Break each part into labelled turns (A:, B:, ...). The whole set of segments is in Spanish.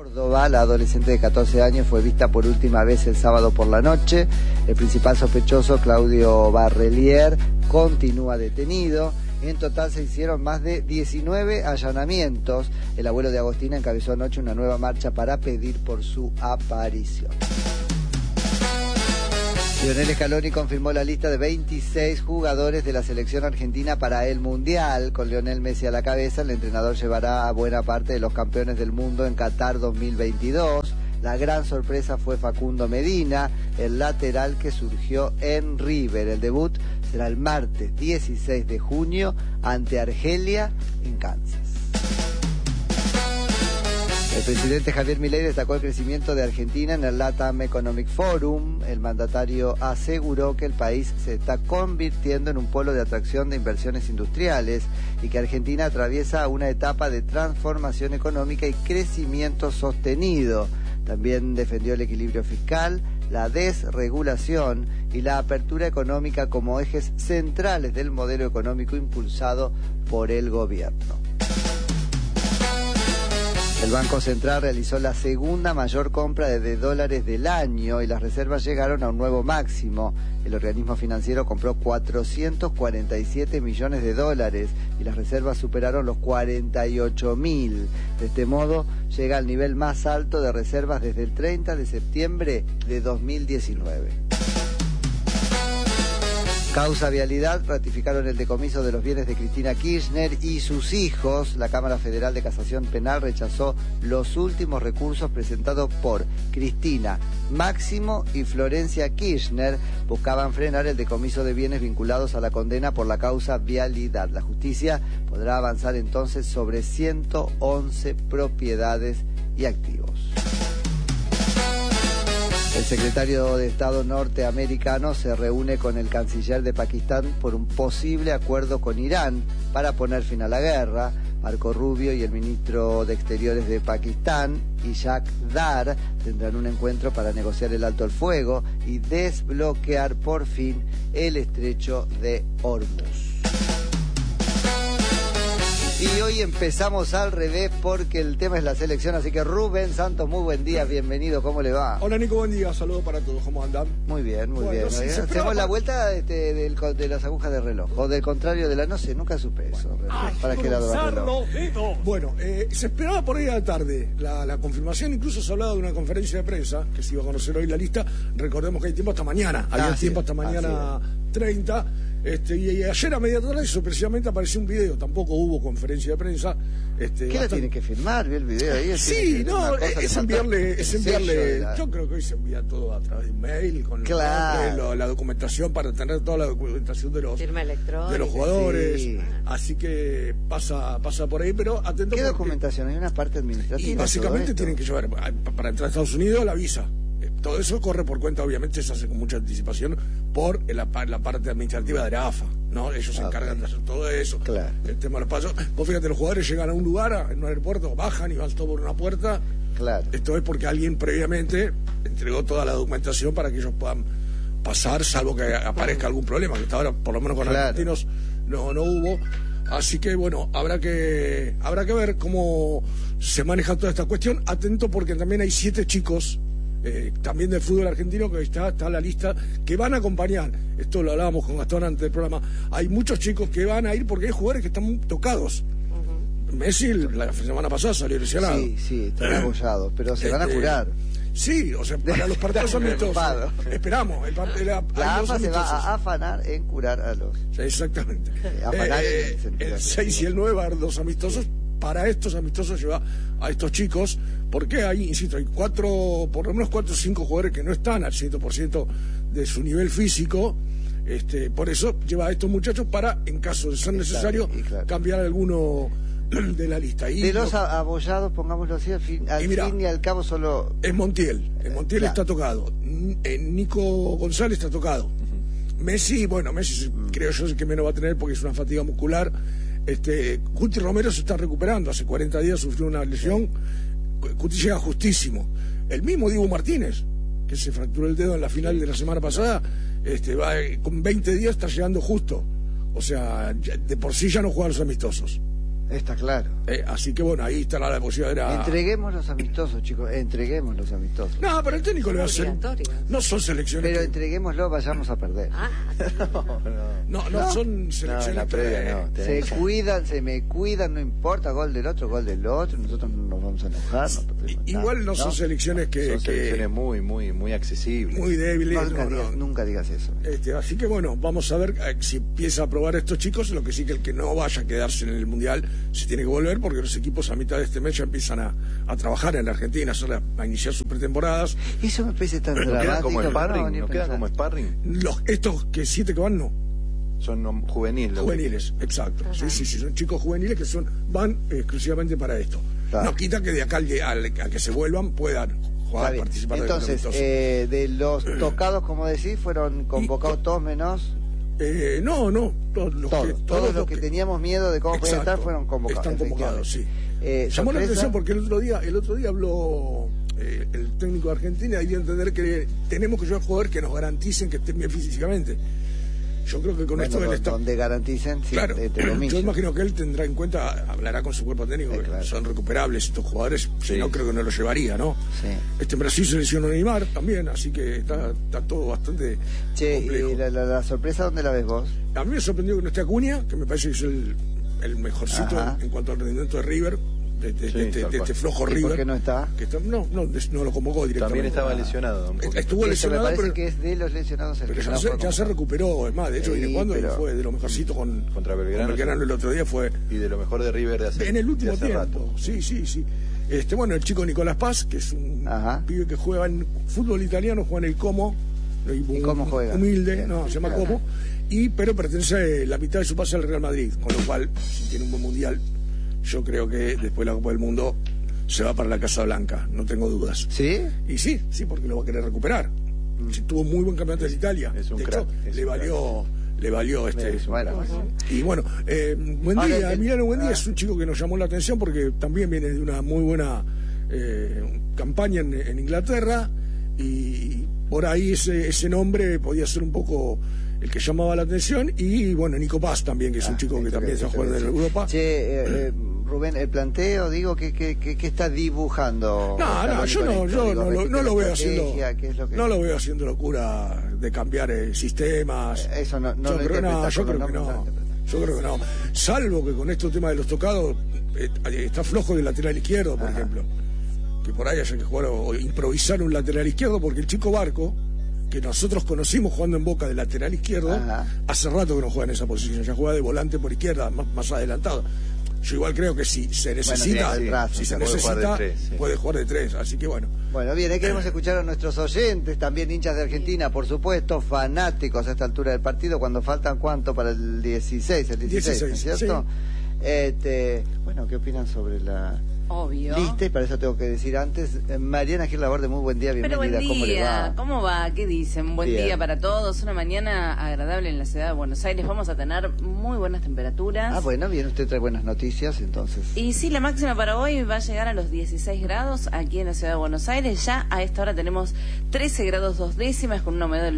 A: Córdoba, la adolescente de 14 años fue vista por última vez el sábado por la noche. El principal sospechoso, Claudio Barrelier, continúa detenido. En total se hicieron más de 19 allanamientos. El abuelo de Agostina encabezó anoche una nueva marcha para pedir por su aparición. Lionel Scaloni confirmó la lista de 26 jugadores de la selección argentina para el Mundial. Con Lionel Messi a la cabeza, el entrenador llevará a buena parte de los campeones del mundo en Qatar 2022. La gran sorpresa fue Facundo Medina, el lateral que surgió en River. El debut será el martes 16 de junio ante Argelia en Kansas. El presidente Javier Milei destacó el crecimiento de Argentina en el LATAM Economic Forum. El mandatario aseguró que el país se está convirtiendo en un polo de atracción de inversiones industriales y que Argentina atraviesa una etapa de transformación económica y crecimiento sostenido. También defendió el equilibrio fiscal, la desregulación y la apertura económica como ejes centrales del modelo económico impulsado por el gobierno. El Banco Central realizó la segunda mayor compra de dólares del año y las reservas llegaron a un nuevo máximo. El organismo financiero compró 447 millones de dólares y las reservas superaron los 48.000. De este modo, llega al nivel más alto de reservas desde el 30 de septiembre de 2019. Causa Vialidad, ratificaron el decomiso de los bienes de Cristina Kirchner y sus hijos. La Cámara Federal de Casación Penal rechazó los últimos recursos presentados por Cristina, Máximo y Florencia Kirchner. Buscaban frenar el decomiso de bienes vinculados a la condena por la causa Vialidad. La justicia podrá avanzar entonces sobre 111 propiedades y activos. El secretario de Estado norteamericano se reúne con el canciller de Pakistán por un posible acuerdo con Irán para poner fin a la guerra. Marco Rubio y el ministro de Exteriores de Pakistán, Ishaq Dar, tendrán un encuentro para negociar el alto el fuego y desbloquear por fin el estrecho de Hormuz. Y hoy empezamos al revés porque el tema es la selección, así que Rubén Santos, muy buen día, bienvenido, ¿cómo le va?
B: Hola Nico, buen día, saludos para todos, ¿cómo andan?
A: Muy bien, muy bien. Sí, hacemos la vuelta de las agujas de reloj, o del contrario de la, no sé, nunca supe eso. ¿Para qué lado va el reloj?
B: Bueno, se esperaba por ahí a la tarde la confirmación, incluso se hablaba de una conferencia de prensa, que se iba a conocer hoy la lista, recordemos que hay tiempo hasta mañana, había tiempo hasta mañana 30. Y ayer a media tarde sorpresivamente apareció un video, tampoco hubo conferencia de prensa.
A: ¿Qué la tiene que firmar? ¿Vi el video ahí?
B: Sí, no, es enviarle, yo creo que hoy se envía todo a través de un mail, con la documentación para tener toda la documentación de los jugadores, sí. Así que pasa por ahí, pero atento.
A: ¿Qué documentación? Hay una parte administrativa.
B: Y básicamente tienen que llevar, para entrar a Estados Unidos, la visa. Todo eso corre por cuenta, obviamente se hace con mucha anticipación por la parte administrativa de la AFA, ¿no? Ellos se encargan de hacer todo eso.
A: Claro.
B: El tema de los pasos. Vos fíjate, los jugadores llegan a un lugar, en un aeropuerto, bajan y van todo por una puerta.
A: Claro.
B: Esto es porque alguien previamente entregó toda la documentación para que ellos puedan pasar, salvo que aparezca algún problema, que hasta ahora, por lo menos con argentinos, no hubo. Así que bueno, habrá que ver cómo se maneja toda esta cuestión. Atento porque también hay 7 chicos también del fútbol argentino que está la lista que van a acompañar. Esto lo hablábamos con Gastón antes del programa. Hay muchos chicos que van a ir porque hay jugadores que están tocados. Messi la semana pasada salió lesionado.
A: Sí, están abollados, pero se van a curar.
B: Sí, o sea, para los partidos amistosos. Esperamos.
A: La AFA se va a afanar en curar a los.
B: Sí, exactamente.
A: Afanar en el sentido.
B: El 6 y el 9 va a haber 2 amistosos. Para estos amistosos lleva a estos chicos, porque hay, insisto, hay por lo menos 4 o 5 jugadores que no están al 100% de su nivel físico. Por eso lleva a estos muchachos para, en caso de ser necesario, cambiar alguno de la lista. Y
A: de los abollados, pongámoslo así, al fin y al cabo solo...
B: Es Montiel. Montiel está tocado. Nico González está tocado. Messi, creo yo que menos va a tener porque es una fatiga muscular. Cuti Romero se está recuperando, hace 40 días sufrió una lesión. Cuti llega justísimo. El mismo Diego Martínez, que se fracturó el dedo en la final de la semana pasada, con 20 días está llegando justo. O sea, de por sí ya no juega los amistosos.
A: Está claro.
B: Así que bueno, ahí está la posibilidad.
A: Entreguemos los amistosos, chicos, entreguemos los amistosos.
B: No, pero el técnico le va a hacer. No son selecciones.
A: Pero entreguémoslo, vayamos a perder.
B: No son selecciones.
C: La previa,
A: se me cuidan, no importa, gol del otro, nosotros no nos vamos a enojar.
B: Igual no son selecciones
C: son selecciones muy accesibles.
B: Muy débiles.
A: Nunca digas eso.
B: Así que bueno, vamos a ver si empieza a probar estos chicos, lo que sí que el que no vaya a quedarse en el Mundial se tiene que volver, porque los equipos a mitad de este mes ya empiezan a trabajar en la Argentina, a iniciar sus pretemporadas.
A: Eso me parece tan dramático.
C: ¿No quedan como sparring?
B: Estos 7 que van, no.
C: Son juveniles.
B: Juveniles, exacto. Sí, son chicos juveniles que van exclusivamente para esto. Claro. No quita que de acá al que se vuelvan puedan jugar, participar.
A: Entonces, de los tocados, como decís, fueron convocados todos menos...
B: no,
A: todos los que teníamos miedo de cómo podían estar fueron convocados.
B: Están convocados, sí. Llamó la atención porque el otro día habló el técnico de Argentina y dio a entender que tenemos que llevar jugadores que nos garanticen que estén bien físicamente. Yo creo que con esto él está...
A: Donde garanticen, sí,
B: claro, yo imagino que él tendrá en cuenta, hablará con su cuerpo técnico, que son recuperables estos jugadores, si no creo que no los llevaría, ¿no? Sí. En Brasil se lesionó Neymar también, así que está todo bastante complejo.
A: ¿Y la sorpresa dónde la ves vos?
B: A mí me sorprendió que no esté Acuña, que me parece que es el mejorcito en cuanto al rendimiento de River, de este flojo River.
A: ¿Por qué no está?
B: No lo convocó directamente.
C: También estaba lesionado.
B: Estuvo lesionado,
A: pero que es de los lesionados.
B: Pero ya se recuperó, es más, de hecho viene jugando y fue de lo mejorcito contra Belgrano el otro día fue.
C: Y de lo mejor de River de hace
B: en el último tiempo.
C: Rato.
B: Sí. Bueno, el chico Nicolás Paz, que es un pibe que juega en fútbol italiano, juega en el Como.
A: ¿Y cómo juega?
B: Humilde, se llama Como. Pero pertenece la mitad de su pase al Real Madrid, con lo cual, si tiene un buen mundial, yo creo que después de la Copa del Mundo se va para la Casa Blanca, no tengo dudas.
A: ¿Sí?
B: Y sí, porque lo va a querer recuperar. Tuvo muy buen campeonato de Italia.
C: Es un
B: de
C: crack.
B: Hecho, le valió y bueno, Buendía, Emiliano Buendía es un chico que nos llamó la atención porque también viene de una muy buena campaña en Inglaterra, y por ahí ese nombre podía ser un poco el que llamaba la atención. Y bueno, Nico Paz también, que es un chico que también se juega en Europa.
A: Rubén, el planteo, digo, que está dibujando.
B: Yo no lo veo haciendo. No lo veo haciendo locura de cambiar sistemas.
A: Eso
B: yo creo que no. Salvo que con estos temas de los tocados está flojo del lateral izquierdo, por ejemplo. Que por ahí haya que jugar o improvisar un lateral izquierdo, porque el chico Barco, que nosotros conocimos jugando en Boca de lateral izquierdo, hace rato que no juega en esa posición, ya juega de volante por izquierda, más adelantado. Yo igual creo que si se necesita, puede jugar de 3, así que bueno.
A: Bueno, bien, ahí queremos escuchar a nuestros oyentes, también hinchas de Argentina, por supuesto, fanáticos a esta altura del partido, cuando faltan ¿cuánto para el 16? El 16, ¿cierto? Sí. Bueno, ¿qué opinan sobre la lista? Y para eso tengo que decir antes, Mariana Gil Laborde, muy buen día, bienvenida.
D: Pero buen día,
A: ¿cómo le va?
D: ¿Cómo va? ¿Qué dicen? Buen día para todos, una mañana agradable en la ciudad de Buenos Aires, vamos a tener muy buenas temperaturas.
A: Bueno, bien, usted trae buenas noticias, entonces.
D: Y sí, la máxima para hoy va a llegar a los 16 grados aquí en la ciudad de Buenos Aires, ya a esta hora tenemos 13 grados 2 décimas con una humedad del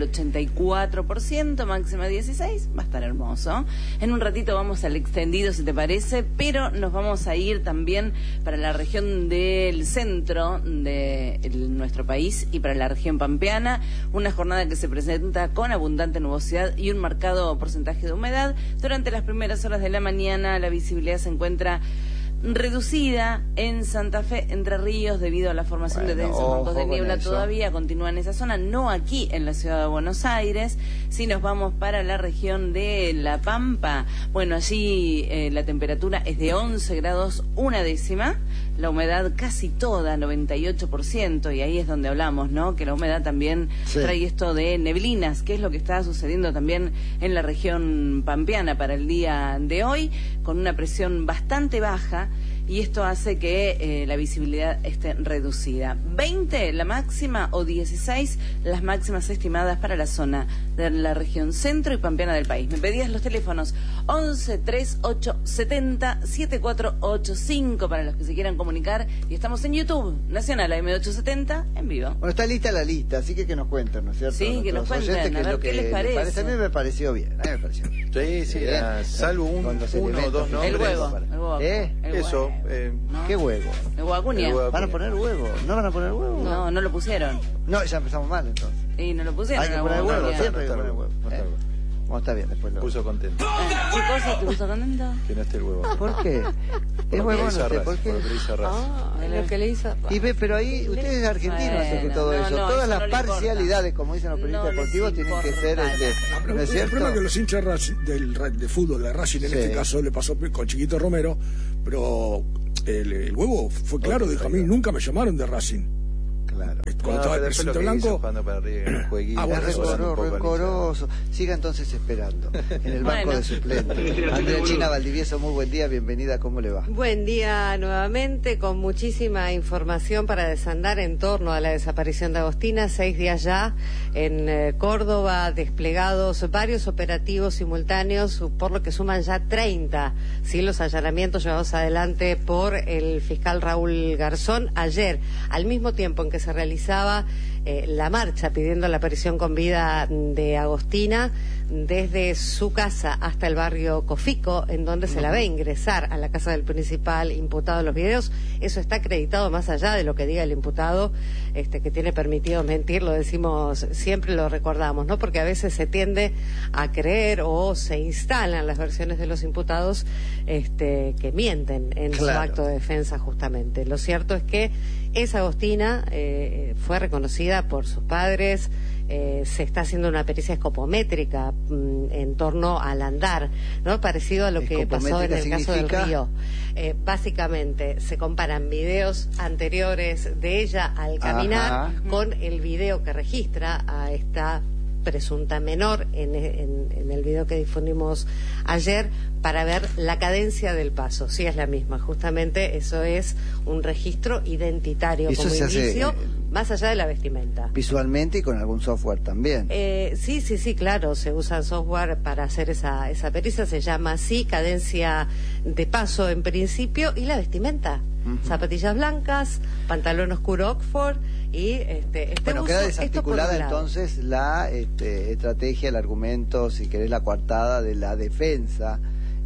D: 84%, máxima 16, va a estar hermoso. En un ratito vamos al extendido, si te parece, pero nos vamos a ir también para la región del centro de nuestro país y para la región pampeana, una jornada que se presenta con abundante nubosidad y un marcado porcentaje de humedad. Durante las primeras horas de la mañana la visibilidad se encuentra reducida en Santa Fe, Entre Ríos, debido a la formación de densos bancos de niebla. Todavía continúa en esa zona, no aquí en la ciudad de Buenos Aires. Si nos vamos para la región de La Pampa, bueno, allí la temperatura es de 11 grados 1 décima, la humedad casi toda, 98%, y ahí es donde hablamos, ¿no? Que la humedad también trae esto de neblinas, que es lo que está sucediendo también en la región pampeana para el día de hoy, con una presión bastante baja, y esto hace que la visibilidad esté reducida. 20 la máxima o 16 las máximas estimadas para la zona de la región centro y pampeana del país. Me pedías los teléfonos 11 38 70 7485 para los que se quieran comunicar, y estamos en YouTube, Nacional AM870 en vivo.
A: Bueno, está lista la lista, así que nos cuenten, ¿no es cierto?
D: Sí, que nos cuenten, a ver qué les parece.
A: A mí me pareció bien,
C: Sí, salvo uno o dos nombres.
D: El huevo.
C: Eso.
D: ¿no?
A: ¿Qué huevo?
D: Huevo Acuña.
A: ¿Van a poner huevo? ¿No van a poner huevo?
D: No, no lo pusieron.
A: No, ya empezamos mal entonces.
D: Y no lo pusieron.
A: Hay que poner huevo,
D: Acuña.
A: siempre hay que poner huevo. Bueno, está bien, después lo...
C: Puso contento.
D: ¿Qué cosa te puso contento?
C: Que no esté el huevo.
A: ¿Por qué? Es huevo, no sé, ¿por qué?
E: Lo que le hizo.
A: Y ve, pero ahí ustedes argentinos hacen todo
D: no,
A: eso.
D: no,
A: Todas
D: eso
A: las
D: no le
A: parcialidades, como dicen los periodistas
D: No les
A: deportivos, tienen que ser
D: importa.
A: ¿no es
B: El
A: cierto?
B: problema es que los hinchas de fútbol, de Racing en
A: Sí.
B: este caso, le pasó con Chiquito Romero, pero el huevo fue claro, dijo, a mí nunca me llamaron de Racing.
A: Claro.
B: Cuando estaba el presidente Blanco...
C: Jugando para arriba en el jueguito.
B: bueno,
A: Es rencoroso. Siga entonces esperando en el banco
D: Bueno.
A: de suplentes. Andrea China Valdivieso, muy buen día, bienvenida, ¿cómo le va?
E: Buen día nuevamente, con muchísima información para desandar en torno a la desaparición de Agostina. 6 días ya en Córdoba, desplegados varios operativos simultáneos, por lo que suman ya 30. ¿Sí? Los allanamientos llevados adelante por el fiscal Raúl Garzón ayer, al mismo tiempo en que se realizaba la marcha pidiendo la aparición con vida de Agostina, desde su casa hasta el barrio Cofico, en donde se la ve ingresar a la casa del principal imputado en los videos. Eso está acreditado más allá de lo que diga el imputado, que tiene permitido mentir, lo decimos siempre, lo recordamos, ¿no? Porque a veces se tiende a creer o se instalan las versiones de los imputados que mienten en su acto de defensa justamente. Lo cierto es que esa Agostina fue reconocida por sus padres. Se está haciendo una pericia escopométrica en torno al andar, ¿no? Parecido a lo que pasó en el caso del río. Básicamente se comparan videos anteriores de ella al caminar con el video que registra a esta presunta menor en el video que difundimos ayer, para ver la cadencia del paso. Sí, es la misma. Justamente eso es un registro identitario
A: Eso
E: como
A: se
E: indicio,
A: hace,
E: más allá de la vestimenta.
A: Visualmente y con algún software también.
E: Sí, claro, se usa software para hacer esa pericia, se llama así, cadencia de paso en principio, y la vestimenta. Zapatillas blancas, pantalón oscuro Oxford y
A: bueno,
E: uso,
A: queda desarticulada entonces la estrategia, el argumento, si querés, la coartada de la defensa.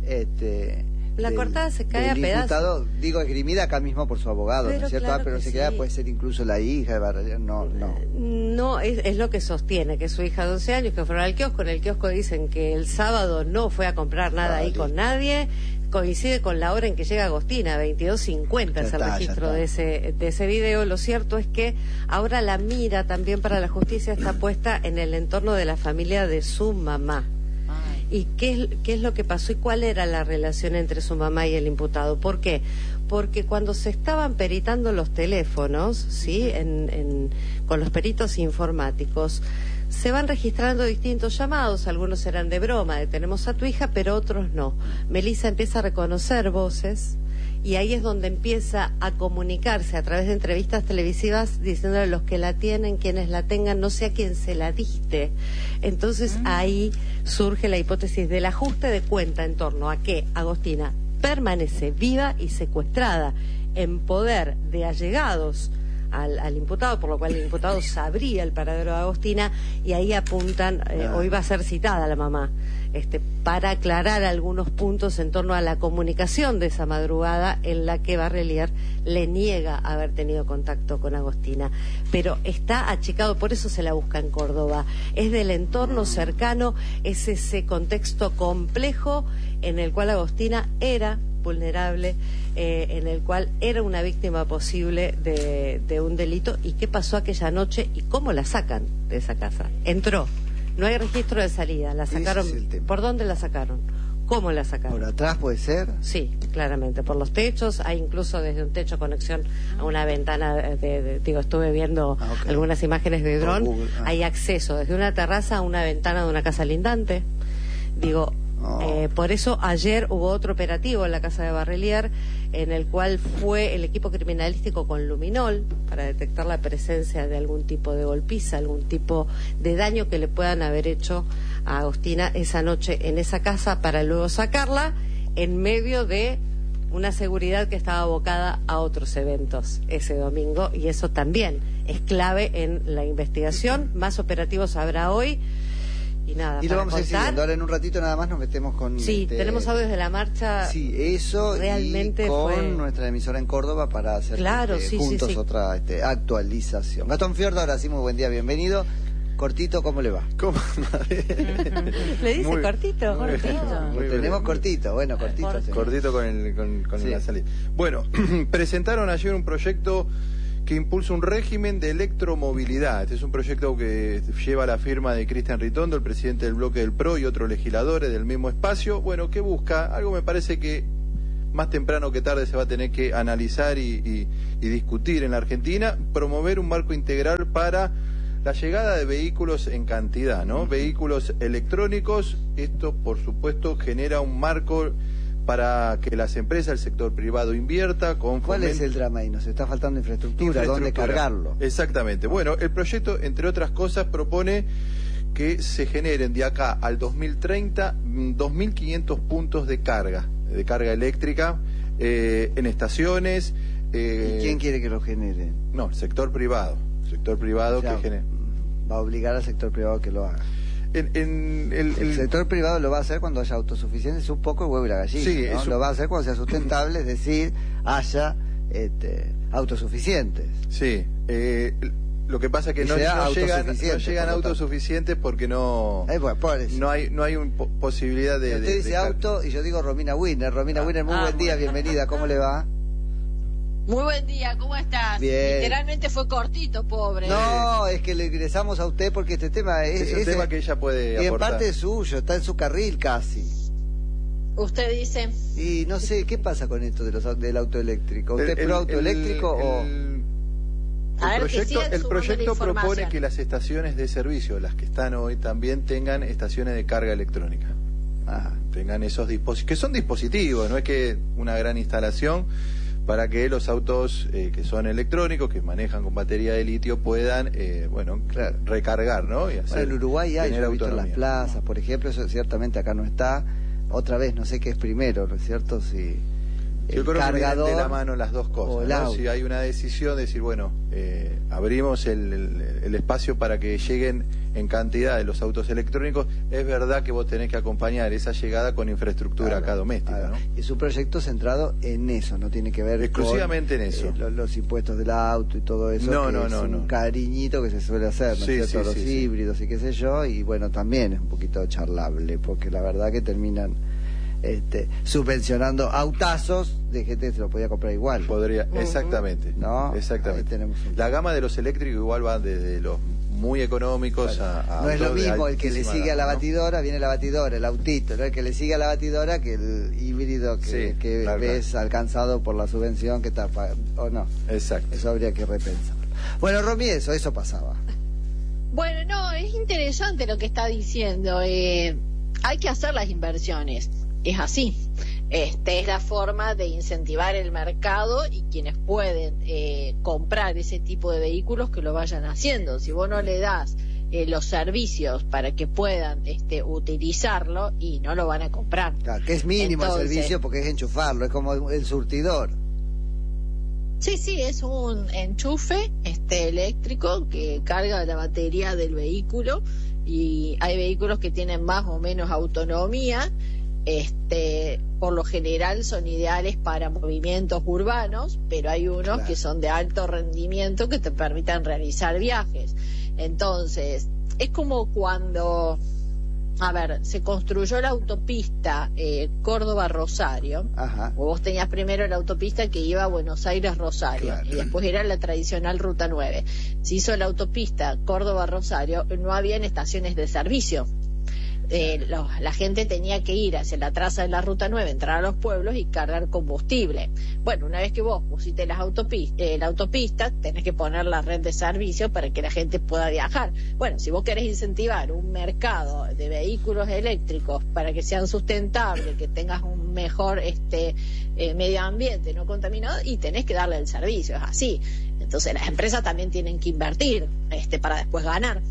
E: La coartada se cae a pedazos.
A: Digo, esgrimida acá mismo por su abogado, ¿no es cierto?
E: Claro,
A: pero se queda, puede ser incluso la hija de Barralier,
E: No, es lo que sostiene, que es su hija de 11 años, que fueron al kiosco. En el kiosco dicen que el sábado no fue a comprar nada ahí con nadie. Coincide con la hora en que llega Agostina, 22:50 es el registro de ese video. Lo cierto es que ahora la mira también para la justicia está puesta en el entorno de la familia de su mamá. ¿Y qué es lo que pasó y cuál era la relación entre su mamá y el imputado? ¿Por qué? Porque cuando se estaban peritando los teléfonos, ¿sí? Con los peritos informáticos, se van registrando distintos llamados, algunos eran de broma, de tenemos a tu hija, pero otros no. Melissa empieza a reconocer voces y ahí es donde empieza a comunicarse a través de entrevistas televisivas diciéndole a los que la tienen, quienes la tengan, no sé a quién se la diste. Entonces ahí surge la hipótesis del ajuste de cuenta en torno a que Agostina permanece viva y secuestrada en poder de allegados al imputado, por lo cual el imputado sabría el paradero de Agostina, y ahí apuntan, hoy va a ser citada la mamá, para aclarar algunos puntos en torno a la comunicación de esa madrugada en la que Barralier le niega haber tenido contacto con Agostina. Pero está achicado, por eso se la busca en Córdoba. Es del entorno cercano, es ese contexto complejo en el cual Agostina era vulnerable, en el cual era una víctima posible de un delito. ¿Y qué pasó aquella noche y cómo la sacan de esa casa? Entró, no hay registro de salida, la sacaron. ¿Por dónde la sacaron? ¿Cómo la sacaron?
A: ¿Por atrás puede ser?
E: Sí, claramente, por los techos, hay incluso desde un techo conexión a una ventana, estuve viendo algunas imágenes de dron, hay acceso desde una terraza a una ventana de una casa lindante. Por eso ayer hubo otro operativo en la casa de Barralier, en el cual fue el equipo criminalístico con luminol para detectar la presencia de algún tipo de golpiza, algún tipo de daño que le puedan haber hecho a Agostina esa noche en esa casa, para luego sacarla en medio de una seguridad que estaba abocada a otros eventos ese domingo, y eso también es clave en la investigación. Más operativos habrá hoy. Y nada,
A: Y lo vamos a ir siguiendo. Ahora en un ratito nada más nos metemos con...
E: Sí, tenemos audios de la marcha.
A: Sí, eso
E: realmente
A: y con
E: fue...
A: nuestra emisora en Córdoba para hacer juntos otra actualización. Gastón Fiordo, ahora sí, muy buen día, bienvenido. Cortito, ¿cómo le va?
C: ¿Cómo?
E: ¿Le dice cortito?
A: Tenemos cortito, bueno, cortito.
C: Cortito con la salida. Bueno, presentaron ayer un proyecto que impulsa un régimen de electromovilidad. Este es un proyecto que lleva la firma de Cristian Ritondo, el presidente del bloque del PRO, y otros legisladores del mismo espacio. Bueno, ¿qué busca? Algo me parece que más temprano que tarde se va a tener que analizar y discutir en la Argentina, promover un marco integral para la llegada de vehículos en cantidad, ¿no? Vehículos electrónicos. Esto, por supuesto, genera un marco para que las empresas, el sector privado invierta con...
A: ¿Cuál es el drama ahí? Nos está faltando infraestructura, ¿dónde cargarlo?
C: Exactamente. Bueno, el proyecto, entre otras cosas, propone que se generen de acá al 2030 2.500 puntos de carga eléctrica en estaciones.
A: ¿Y quién quiere que lo genere?
C: No, el sector privado. Sector privado, o sea, que genere.
A: Va a obligar al sector privado que lo haga. El sector privado lo va a hacer cuando haya autosuficiencia, es un poco el huevo y la gallina,
C: sí,
A: ¿no? Lo va a hacer cuando sea sustentable, es decir, haya autosuficientes.
C: Sí, lo que pasa es que no llegan autosuficientes porque no hay posibilidad de...
A: Usted dice auto y yo digo Romina Winner. Romina Winner, muy buen día, bienvenida, ¿cómo le va?
F: Muy buen día, ¿cómo estás?
A: Bien.
F: Literalmente fue cortito, pobre.
A: No, es que le ingresamos a usted porque este tema
C: es un tema que ella puede aportar.
A: Y en parte es suyo, está en su carril casi.
F: ¿Usted dice?
A: Y no sé, ¿qué pasa con esto del auto eléctrico? ¿Usted es pro auto eléctrico o...?
C: El proyecto propone que las estaciones de servicio, las que están hoy, también tengan estaciones de carga electrónica. Tengan esos dispositivos, que son dispositivos, no es que una gran instalación, para que los autos que son electrónicos, que manejan con batería de litio, puedan recargar, ¿no? Y hacer,
A: en Uruguay hay, yo he visto en las plazas, por ejemplo, eso ciertamente acá no está. Otra vez, no sé qué es primero, ¿no es cierto? Si
C: yo creo cargador, que de la mano las dos cosas, ¿no? Si hay una decisión de decir, bueno, abrimos el espacio para que lleguen en cantidad de los autos electrónicos, es verdad que vos tenés que acompañar esa llegada con infraestructura acá doméstica, ¿no?
A: Y es un proyecto centrado en eso, no tiene que ver
C: exclusivamente
A: con,
C: en eso.
A: Los impuestos del auto y todo eso, un cariñito que se suele hacer, ¿no es cierto? Los híbridos y qué sé yo, y bueno, también es un poquito charlable, porque la verdad que terminan subvencionando autazos de gente que se lo podía comprar igual.
C: Exactamente.
A: ¿No?
C: Exactamente. La gama de los eléctricos igual va desde los muy económicos a
A: no es lo mismo el que le sigue a la batidora, viene la batidora, el autito, ¿no? El que le sigue a la batidora que el híbrido que ves alcanzado por la subvención que está o no.
C: Exacto.
A: Eso habría que repensarlo. Bueno, Romy, eso pasaba.
F: Bueno, no, es interesante lo que está diciendo. Hay que hacer las inversiones. Es así. Es la forma de incentivar el mercado y quienes pueden comprar ese tipo de vehículos que lo vayan haciendo. Si vos no le das los servicios para que puedan utilizarlo, y no lo van a comprar.
A: Claro, que es mínimo el servicio porque es enchufarlo, es como el surtidor.
F: Sí, es un enchufe eléctrico que carga la batería del vehículo, y hay vehículos que tienen más o menos autonomía. Por lo general son ideales para movimientos urbanos, pero hay unos que son de alto rendimiento que te permitan realizar viajes. Entonces, es como cuando, se construyó la autopista Córdoba-Rosario. Vos tenías primero la autopista que iba a Buenos Aires-Rosario, y después era la tradicional Ruta 9. Se hizo la autopista Córdoba-Rosario, no habían estaciones de servicio. La gente tenía que ir hacia la traza de la Ruta 9, entrar a los pueblos y cargar combustible. Bueno, una vez que vos pusiste la autopista, tenés que poner la red de servicio para que la gente pueda viajar. Bueno, si vos querés incentivar un mercado de vehículos eléctricos para que sean sustentables, que tengas un mejor medio ambiente no contaminado, y tenés que darle el servicio, es así. Entonces las empresas también tienen que invertir para después ganar.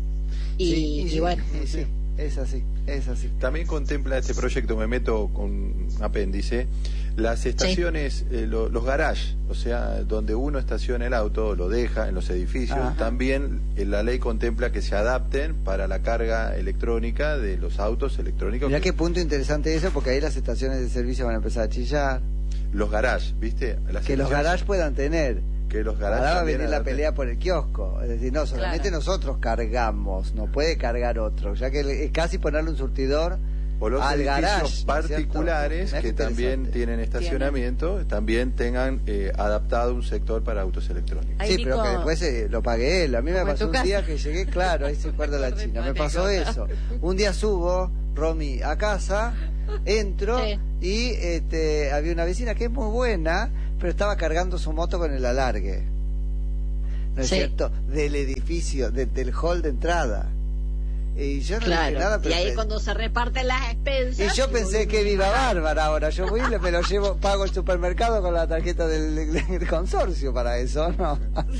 F: Y bueno.
A: Sí. Es así.
C: También contempla este proyecto, me meto con un apéndice, Las estaciones, los garages, o sea, donde uno estaciona el auto, lo deja en los edificios, también la ley contempla que se adapten para la carga electrónica de los autos electrónicos.
A: Mirá qué punto interesante eso, porque ahí las estaciones de servicio van a empezar a chillar.
C: Los garages, ¿viste?
A: Que los garages puedan tener.
C: Que los garages.
A: Ahora va a venir la pelea por el kiosco. Es decir, no, solamente nosotros cargamos, no puede cargar otro. Ya que es casi ponerle un surtidor
C: o los
A: al
C: edificios
A: garage,
C: particulares que también tienen estacionamiento, también tengan adaptado un sector para autos electrónicos.
D: Ay,
A: sí,
D: Nico,
A: pero que después lo pagué él. A mí me pasó un día que llegué, claro, ahí se acuerda la China. Me pasó eso. Un día subo, Romy, a casa, entro y había una vecina que es muy buena, pero estaba cargando su moto con el alargue. ¿No es cierto? Del edificio, del hall de entrada. Y yo no dije nada, pero
F: y ahí cuando se reparten las expensas.
A: Y yo pensé que viva bárbara ahora. Yo voy y me lo llevo, pago el supermercado con la tarjeta del consorcio para eso, ¿no?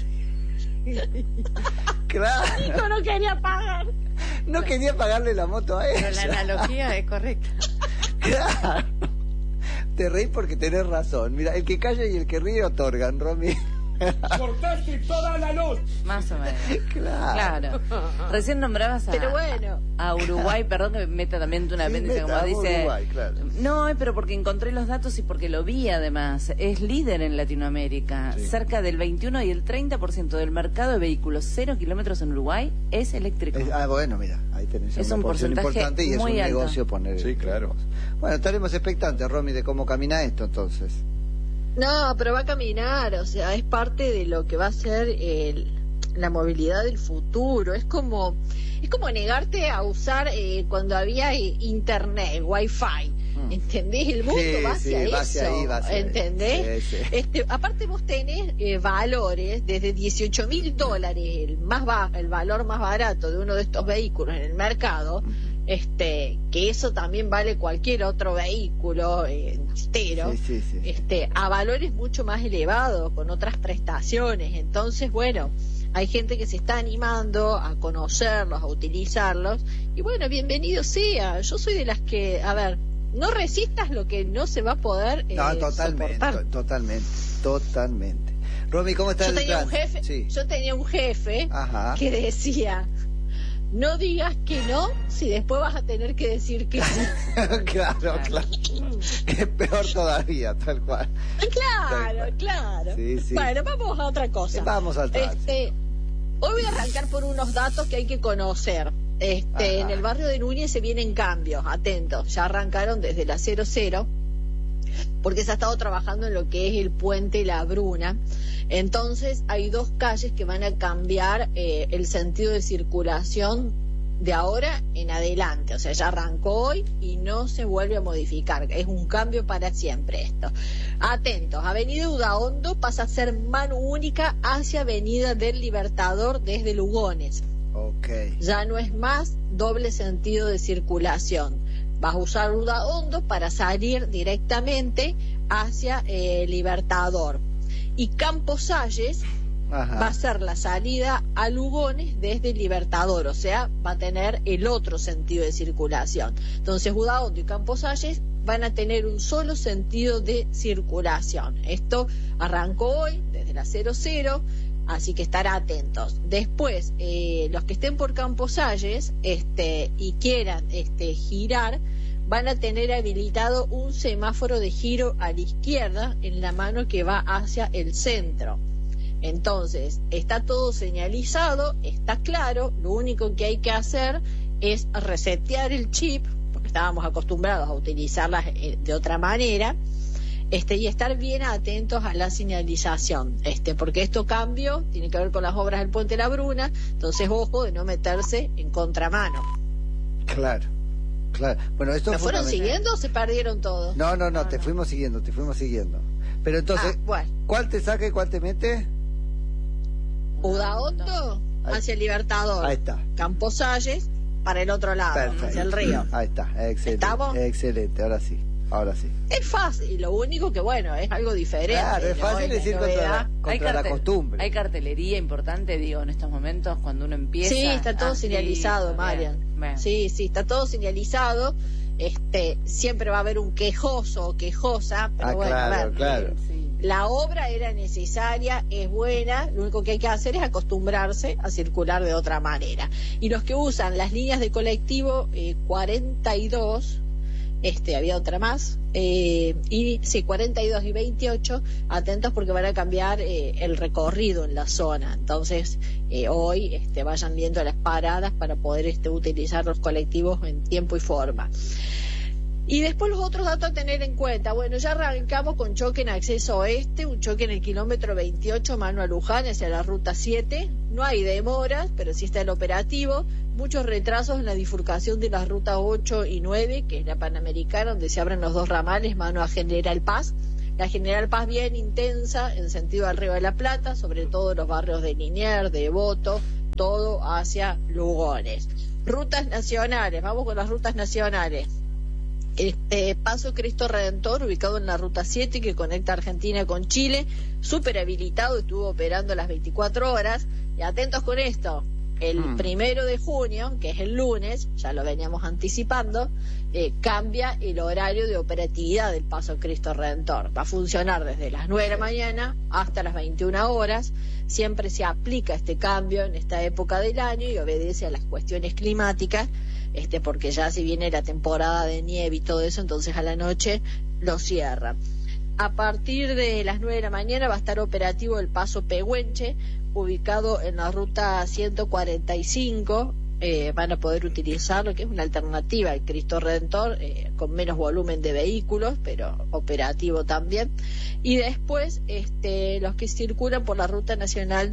A: Claro.
F: Nico no quería pagar.
A: No quería pagarle la moto a ella.
E: Pero la analogía es correcta.
A: Claro. Te reís porque tenés razón. Mira, el que calla y el que ríe otorgan, Romy.
B: Cortaste toda la luz.
D: Más o menos.
A: Claro.
D: Recién nombrabas
F: Pero bueno.
D: a Uruguay, perdón que me meta también un apéndice, como dice.
A: Uruguay, claro.
D: No, pero porque encontré los datos y porque lo vi además. Es líder en Latinoamérica.
C: Sí.
D: Cerca del 21 y el 30% del mercado de vehículos 0 kilómetros en Uruguay es eléctrico.
A: Bueno, mira, ahí tenés
D: Es
A: una
D: un
A: porción
D: porcentaje
A: importante y es
D: muy
A: un
D: alto.
A: negocio poner.
C: Sí, claro.
A: Bueno, estaremos expectantes, Romy, de cómo camina esto entonces.
F: No, pero va a caminar, o sea, es parte de lo que va a ser la movilidad del futuro. Es como negarte a usar cuando había internet, el wifi. ¿Entendés? El mundo va hacia eso.
A: Va hacia
F: ¿entendés?
A: Sí.
F: Aparte vos tenés valores desde $18.000, el valor más barato de uno de estos vehículos en el mercado, que eso también vale cualquier otro vehículo entero, a valores mucho más elevados, con otras prestaciones. Entonces, bueno, hay gente que se está animando a conocerlos, a utilizarlos, y bueno, bienvenido sea. Yo soy de las que, a ver, no resistas lo que no se va a poder soportar.
A: Totalmente. Romy, ¿cómo está
F: Yo tenía un jefe que decía: no digas que no, si después vas a tener que decir que sí.
A: Claro. Es peor todavía, tal cual.
F: Claro.
A: Sí.
F: Bueno, vamos a otra cosa.
A: Vamos al trato.
F: Hoy voy a arrancar por unos datos que hay que conocer. En el barrio de Núñez se vienen cambios, atentos. Ya arrancaron desde la 00, porque se ha estado trabajando en lo que es el puente La Bruna. Entonces hay dos calles que van a cambiar el sentido de circulación de ahora en adelante. O sea, ya arrancó hoy y no se vuelve a modificar. Es un cambio para siempre esto. Atentos, Avenida Udaondo pasa a ser mano única hacia Avenida del Libertador desde Lugones. Ya no es más doble sentido de circulación. Vas a usar Udaondo para salir directamente hacia Libertador. Y Campos Salles va a ser la salida a Lugones desde Libertador, o sea, va a tener el otro sentido de circulación. Entonces, Udaondo y Campos Salles van a tener un solo sentido de circulación. Esto arrancó hoy desde la 00. Así que estar atentos. Después, los que estén por Campos Salles y quieran girar, van a tener habilitado un semáforo de giro a la izquierda en la mano que va hacia el centro. Entonces, está todo señalizado, está claro. Lo único que hay que hacer es resetear el chip, porque estábamos acostumbrados a utilizarlas de otra manera. Y estar bien atentos a la señalización, porque esto cambio tiene que ver con las obras del puente La Bruna, entonces ojo de no meterse en contramano.
A: Claro. Bueno, esto
F: ¿Me fueron siguiendo o se perdieron todos?
A: No, te fuimos siguiendo. Pero entonces,
F: bueno.
A: ¿Cuál te saca y cuál te mete?
F: Udaondo hacia el Libertador.
A: Ahí está.
F: Campos Salles para el otro lado,
A: Perfecto.
F: hacia el río.
A: Ahí está, excelente.
F: ¿Estamos?
A: Excelente, ahora sí.
F: Es fácil, lo único que es algo diferente.
A: Claro, es fácil decir contra la costumbre.
D: Hay cartelería importante, en estos momentos cuando uno empieza.
F: Sí, está todo señalizado, Marian.
D: Bien.
F: Sí, está todo señalizado. siempre va a haber un quejoso o quejosa, pero bueno,
A: claro,
F: a ver,
A: claro.
F: La obra era necesaria, es buena, lo único que hay que hacer es acostumbrarse a circular de otra manera. Y los que usan las líneas de colectivo 42, había otra más, 42 y 28, atentos porque van a cambiar el recorrido en la zona. Entonces, hoy vayan viendo las paradas para poder utilizar los colectivos en tiempo y forma. Y después los otros datos a tener en cuenta. Bueno, ya arrancamos con choque en acceso oeste, un choque en el kilómetro 28, Manuel Luján, hacia la ruta 7. No hay demoras, pero sí está el operativo. Muchos retrasos en la bifurcación de las rutas 8 y 9, que es la Panamericana, donde se abren los dos ramales, mano a General Paz. La General Paz bien intensa, en sentido al Río de la Plata, sobre todo los barrios de Liniers, de Devoto, todo hacia Lugones. Rutas nacionales, vamos con las rutas nacionales. Paso Cristo Redentor, ubicado en la ruta 7 que conecta Argentina con Chile, súper habilitado, estuvo operando las 24 horas. Y atentos con esto, el 1 de junio, que es el lunes, ya lo veníamos anticipando, cambia el horario de operatividad del Paso Cristo Redentor. Va a funcionar desde las 9 de la mañana hasta las 21 horas. Siempre se aplica este cambio en esta época del año y obedece a las cuestiones climáticas, porque ya si viene la temporada de nieve y todo eso, entonces a la noche lo cierra. A partir de las 9 de la mañana va a estar operativo el Paso Pehuenche, ubicado en la ruta 145. Van a poder utilizarlo, que es una alternativa al Cristo Redentor, con menos volumen de vehículos, pero operativo también. Y después los que circulan por la ruta nacional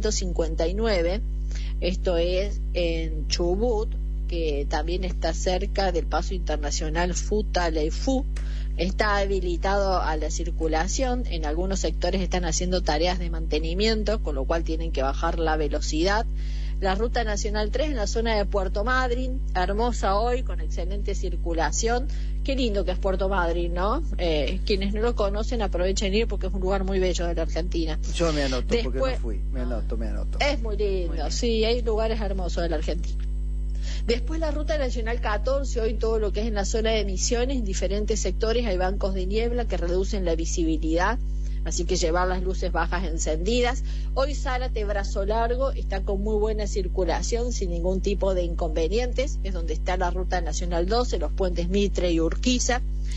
F: 259, esto es en Chubut, que también está cerca del paso internacional Futaleufú, está habilitado a la circulación. En algunos sectores están haciendo tareas de mantenimiento, con lo cual tienen que bajar la velocidad. La ruta nacional 3 en la zona de Puerto Madryn, hermosa hoy, con excelente circulación. Qué lindo que es Puerto Madryn, ¿no? Quienes no lo conocen aprovechen ir porque es un lugar muy bello de la Argentina.
A: Yo me anoto porque no fui, me anoto.
F: Es muy lindo, sí, hay lugares hermosos de la Argentina. Después la ruta nacional 14, hoy todo lo que es en la zona de Misiones, en diferentes sectores hay bancos de niebla que reducen la visibilidad, así que llevar las luces bajas encendidas. Hoy Zárate Brazo Largo está con muy buena circulación, sin ningún tipo de inconvenientes, es donde está la ruta nacional 12, los puentes Mitre y Urquiza.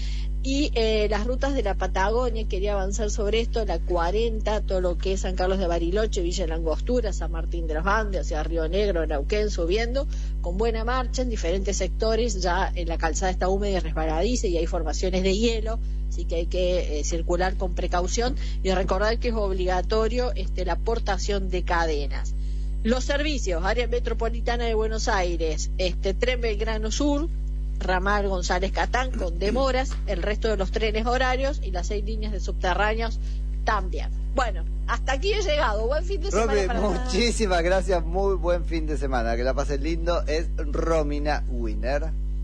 F: Y las rutas de la Patagonia, quería avanzar sobre esto, la 40, todo lo que es San Carlos de Bariloche, Villa Langostura, San Martín de los Andes, hacia Río Negro, Neuquén, subiendo, con buena marcha en diferentes sectores. Ya en la calzada está húmeda y resbaladiza y hay formaciones de hielo, así que hay que circular con precaución y recordar que es obligatorio la aportación de cadenas. Los servicios, área metropolitana de Buenos Aires, Tren Belgrano Sur, ramal González Catán con demoras, el resto de los trenes horarios y las 6 líneas de subterráneos también. Bueno, hasta aquí he llegado. Buen fin de semana para todos.
A: Muchísimas gracias, muy buen fin de semana. Que la pasen lindo. Es Romina Winner.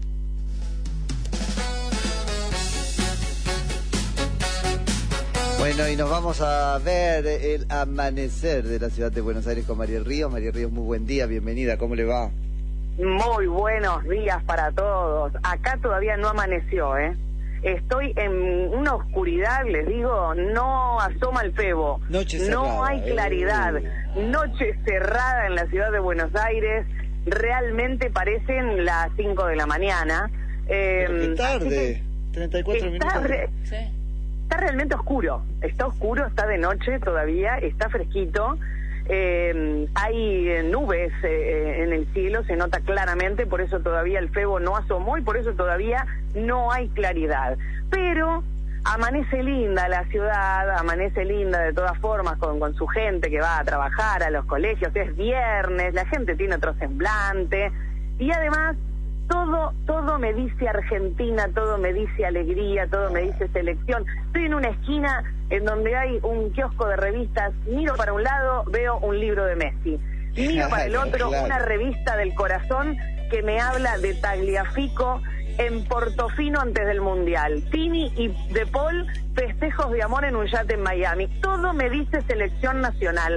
A: Bueno, y nos vamos a ver el amanecer de la ciudad de Buenos Aires con Mariel Ríos. Mariel Ríos, muy buen día, bienvenida, ¿cómo le va?
G: Muy buenos días para todos. Acá todavía no amaneció, Estoy en una oscuridad, les digo, no asoma el febo.
A: Noche cerrada,
G: no hay claridad. Noche cerrada en la ciudad de Buenos Aires. Realmente parecen las 5 de la mañana.
A: Qué tarde, 34 minutos.
G: Está realmente oscuro. Está oscuro, está de noche todavía, está fresquito. Hay nubes en el cielo, se nota claramente, por eso todavía el febo no asomó y por eso todavía no hay claridad. Pero amanece linda la ciudad, amanece linda de todas formas con su gente que va a trabajar a los colegios, es viernes, la gente tiene otro semblante y además todo me dice Argentina, todo me dice alegría, todo me dice selección. Estoy en una esquina en donde hay un kiosco de revistas, miro para un lado, veo un libro de Messi, miro para el otro, claro, una revista del corazón que me habla de Tagliafico en Portofino antes del Mundial, Tini y De Paul, festejos de amor en un yate en Miami. Todo me dice selección nacional.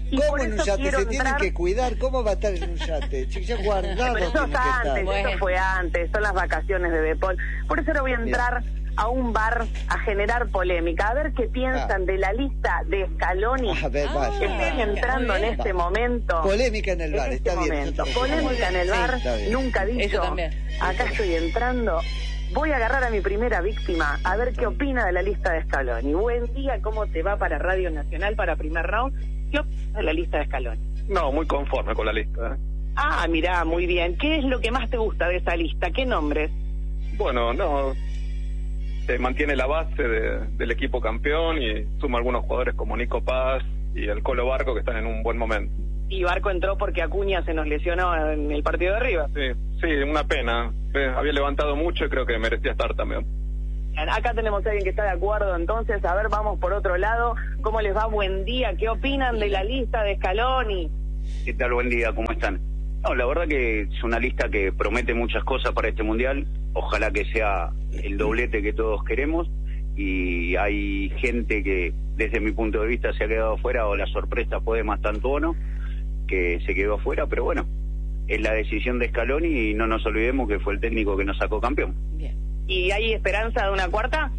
G: Y
A: ¿Cómo
G: por
A: en un
G: eso
A: yate?
G: quiero
A: Se tienen
G: entrar...
A: que cuidar. ¿Cómo va a estar en un yate? Ya guardado
G: Pero eso
A: tiene que estar.
G: antes, eso fue antes, son las vacaciones de Depol. Por eso ahora voy a entrar a un bar a generar polémica, a ver qué piensan de la lista de Scaloni.
A: A ver, vaya.
G: Que estén entrando en este momento.
A: Polémica en el bar,
G: En este
A: está bien.
G: momento.
A: Nosotros-
G: Polémica en el bar,
A: está bien.
G: nunca
D: Eso
G: dicho.
D: también.
G: Acá estoy entrando. Voy a agarrar a mi primera víctima, a ver qué opina de la lista de Scaloni. Buen día, ¿cómo te va para Radio Nacional para primer round? ¿Qué opinas de la lista de Scaloni?
H: No, muy conforme con la lista.
G: Ah, mirá, muy bien. ¿Qué es lo que más te gusta de esa lista? ¿Qué nombres?
H: Bueno, no, se mantiene la base del equipo campeón y suma algunos jugadores como Nico Paz y el Colo Barco que están en un buen momento.
G: Y Barco entró porque Acuña se nos lesionó en el partido de River.
H: Sí, una pena. Había levantado mucho y creo que merecía estar también.
G: Acá tenemos a alguien que está de acuerdo, entonces, a ver, vamos por otro lado. ¿Cómo les va? Buen día. ¿Qué opinan de la lista de Scaloni?
I: ¿Qué tal? Buen día, ¿cómo están? No, la verdad que es una lista que promete muchas cosas para este Mundial. Ojalá que sea el doblete que todos queremos. Y hay gente que, desde mi punto de vista, se ha quedado afuera, o la sorpresa fue de Mastantuono, que se quedó afuera, pero bueno, es la decisión de Scaloni y no nos olvidemos que fue el técnico que nos sacó campeón.
D: Bien.
G: ¿Y hay esperanza de una cuarta?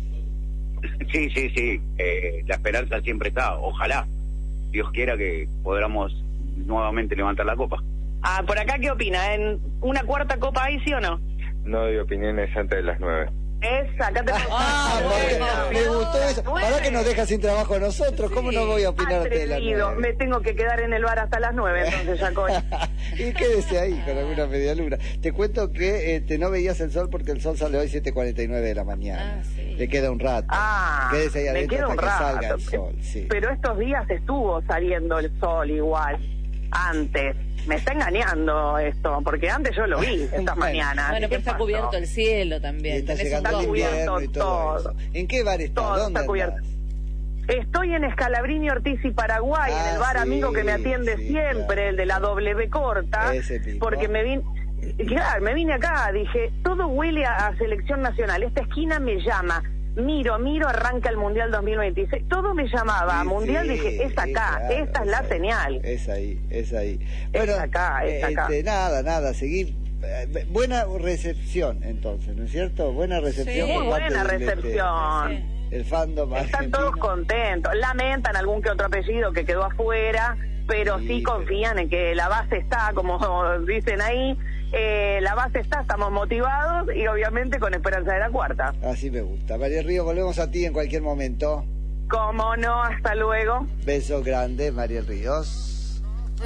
I: Sí, la esperanza siempre está, ojalá, Dios quiera que podamos nuevamente levantar la copa.
G: Ah, por acá, ¿qué opina? ¿En una cuarta copa hay, sí o no?
H: No doy opiniones antes de las 9.
G: Acá tenemos...
A: Me gustó eso. ¿Para que nos deja sin trabajo a nosotros? ¿Cómo no voy a opinar de la
G: Atrevido. Me tengo que quedar en el bar hasta las 9, entonces, Jacoy.
A: Y quédese ahí con alguna media luna. Te cuento que no veías el sol porque el sol sale hoy 7:49 de la mañana.
D: Sí.
A: Le queda un rato. Quédese ahí
G: me
A: adentro
G: queda un
A: hasta que
G: rato.
A: salga el sol. Sí.
G: Pero estos días estuvo saliendo el sol igual. Antes. Me está engañando esto, porque antes yo lo vi estas mañanas.
D: Bueno, pero está
G: pasó?
D: cubierto el cielo también.
A: Y está
D: Tenés
A: llegando
D: un
A: el
D: poco-
A: invierno y todo
G: todo.
A: eso. ¿En qué bar estás?
G: Todo
A: ¿Dónde
G: está cubierto.
A: andás?
G: Estoy en Escalabrini, Ortiz y Paraguay, en el bar
A: sí,
G: amigo que me atiende
A: sí,
G: siempre,
A: claro.
G: el de la W corta,
A: Ese mismo.
G: porque me vine acá, dije, todo huele a selección nacional, esta esquina me llama, miro, arranca el Mundial 2026, todo me llamaba,
A: Sí,
G: Mundial,
A: sí,
G: dije, es acá,
A: claro,
G: esta es la
A: ahí,
G: señal.
A: Es ahí.
G: Es acá.
A: Nada, seguir. Buena recepción, entonces, ¿no es cierto? Buena recepción.
D: Sí,
A: por
G: Muy
A: parte
G: buena
A: del,
G: recepción.
A: el fandom
G: Están
A: argentino.
G: todos contentos, lamentan algún que otro apellido que quedó afuera, pero sí confían en que la base está, como dicen ahí, la base está, estamos motivados y obviamente con esperanza de la cuarta.
A: Así me gusta. María Río, volvemos a ti en cualquier momento.
G: Como no, hasta luego.
A: Beso grande, María Ríos.